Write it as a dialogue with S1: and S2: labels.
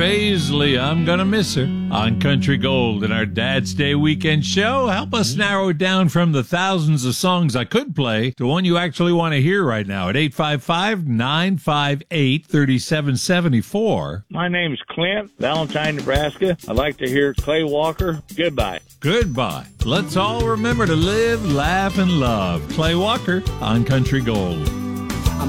S1: Paisley, I'm gonna miss her. On Country Gold in our Dad's Day weekend show, help us narrow it down from the thousands of songs I could play to one you actually want to hear right now at 855-958-3774.
S2: My name's Clint, Valentine, Nebraska. I'd like to hear Clay Walker. Goodbye.
S1: Goodbye. Let's all remember to live, laugh, and love. Clay Walker on Country Gold.